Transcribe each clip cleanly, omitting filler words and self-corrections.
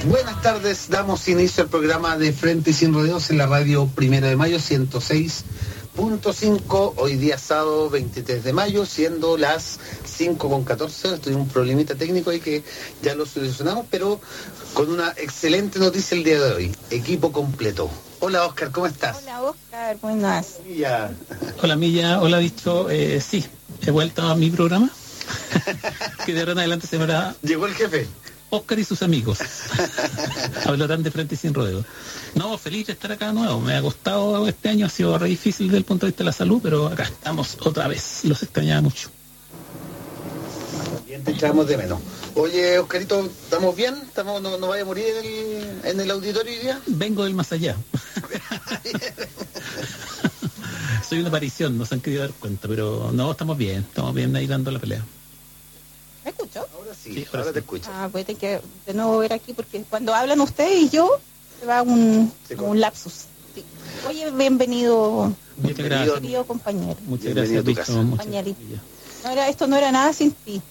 Buenas tardes, damos inicio al programa de Frente y Sin Rodeos en la radio 1 de mayo 106.5, hoy día sábado 23 de mayo, siendo las 5:14, tuvimos un problemita técnico ahí que ya lo solucionamos, pero con una excelente noticia el día de hoy, equipo completo. Hola Oscar, ¿cómo estás? Hola Oscar, buenas. Milla. Hola Milla, hola Dicho, sí, he vuelto a mi programa, que de ahora en adelante se llamará... Llegó el jefe. Oscar y sus amigos. Hablarán de Frente y Sin Rodeo. No, feliz de estar acá de nuevo. Me ha costado este año, ha sido re difícil desde el punto de vista de la salud, pero acá estamos otra vez. Los extrañaba mucho. Bien, te echamos de menos. Oye, Oscarito, ¿estamos bien? ¿No vaya a morir en el auditorio hoy día? Vengo del más allá. Soy una aparición, no se han querido dar cuenta, pero no, estamos bien ahí dando la pelea. ¿Me escucho? Ahora sí, ahora te escucho. Pues hay que de nuevo ver aquí, porque cuando hablan ustedes y yo, se va un lapsus. Sí. Oye, bienvenido. Muchas gracias. Querido compañero. Muchas gracias, compañerito. Esto no era nada sin ti.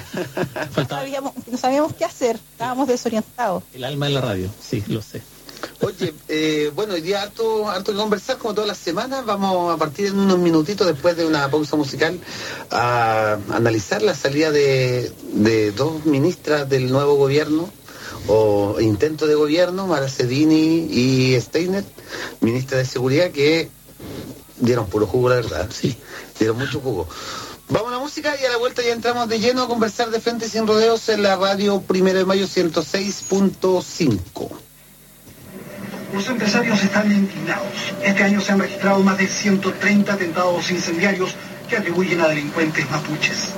No sabíamos qué hacer, estábamos desorientados. El alma de la radio, sí, lo sé. Oye, bueno, hoy día harto que conversar como todas las semanas. Vamos a partir en unos minutitos después de una pausa musical a analizar la salida de dos ministras del nuevo gobierno o intento de gobierno, Mara Cedini y Steiner, ministra de Seguridad, que dieron puro jugo, la verdad. Sí. Dieron mucho jugo. Vamos a la música y a la vuelta ya entramos de lleno a conversar de Frente Sin Rodeos en la radio 1 de mayo 106.5. Los empresarios están indignados. Este año se han registrado más de 130 atentados incendiarios que atribuyen a delincuentes mapuches.